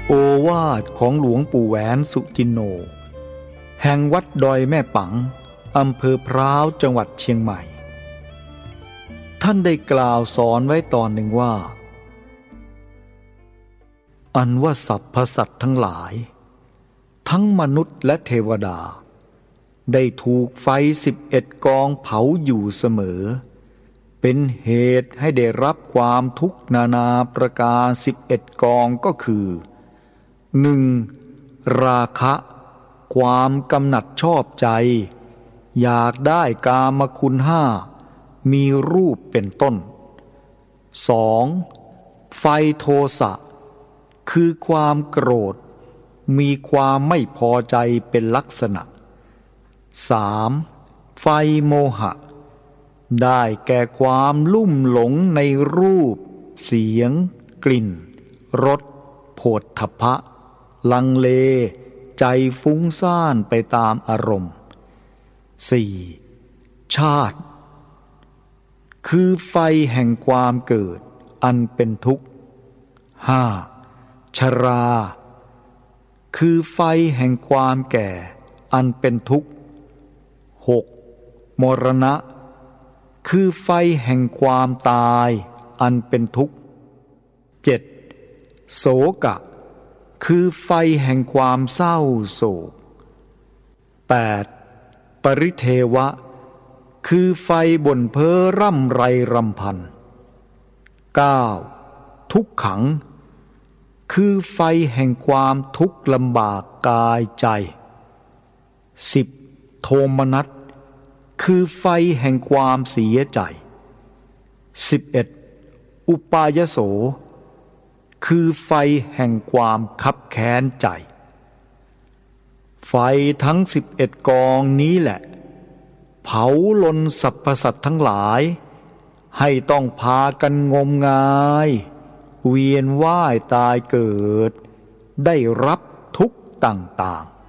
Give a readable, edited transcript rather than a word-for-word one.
โอวาทของหลวงปู่แหวนสุจินโนแห่งวัดดอยแม่ปังอำเภอพร้าวจังหวัดเชียงใหม่ท่านได้กล่าวสอนไว้ตอนหนึ่งว่าอันว่าสรรพสัตว์ทั้งหลายทั้งมนุษย์และเทวดาได้ถูกไฟ11 กองเผาอยู่เสมอเป็นเหตุให้ได้รับความทุกข์นานาประการ11 กองก็คือ 1. ราคะความกำหนัดชอบใจอยากได้กามคุณ5มีรูปเป็นต้น 2. ไฟโทสะคือความโกรธมีความไม่พอใจเป็นลักษณะ 3. ไฟโมหะได้แก่ความลุ่มหลงในรูปเสียงกลิ่นรสโผฏฐัพพะลังเลใจฟุ้งซ่านไปตามอารมณ์ 4. ชาติคือไฟแห่งความเกิดอันเป็นทุกข์ 5. ชราคือไฟแห่งความแก่อันเป็นทุกข์ 6. มรณะคือไฟแห่งความตายอันเป็นทุกข์ 7. โศกะคือไฟแห่งความเศร้าโศก 8. ปริเทวะคือไฟบ่นเพ้อร่ำไรรำพัน 9. ทุกขังคือไฟแห่งความทุกข์ลำบากกายใจ 10. โทมนัสคือไฟแห่งความเสียใจ 11. อุปายโสคือไฟแห่งความคับแค้นใจไฟทั้ง11 กองนี้แหละเผาลนสรรพสัตว์ทั้งหลายให้ต้องพากันงมงายเวียนว่ายตายเกิดได้รับทุกข์ต่างๆ